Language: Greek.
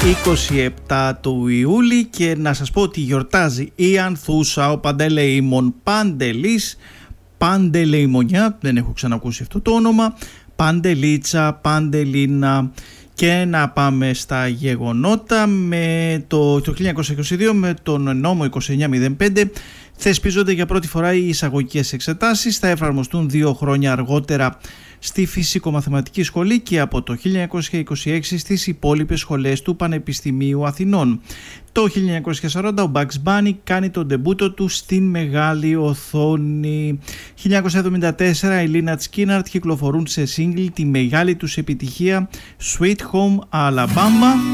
27 του Ιούλη και να σας πω ότι γιορτάζει η Ανθούσα, ο Παντελεήμων Παντελής, Παντελεημονιά, δεν έχω ξανακούσει αυτό το όνομα, Παντελίτσα, Παντελίνα. Και να πάμε στα γεγονότα. Με το 1922 με τον νόμο 2905 θεσπίζονται για πρώτη φορά οι εισαγωγικές εξετάσεις. Θα εφαρμοστούν 2 χρόνια αργότερα στη Φυσικομαθηματική Σχολή και από το 1926 στις υπόλοιπες σχολές του Πανεπιστημίου Αθηνών. Το 1940 ο Bugs Bunny κάνει τον ντεμπούτο του στην μεγάλη οθόνη. 1974 η Lynyrd Skynyrd κυκλοφορούν σε single τη μεγάλη τους επιτυχία Sweet Home Alabama.